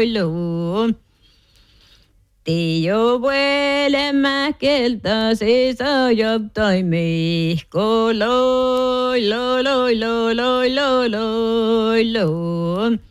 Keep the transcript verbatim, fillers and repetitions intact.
loi, loi. Tio vuele mäkeltä seisa joptai mihko loi, loi, loi, loi, loi, loi, loi, loi.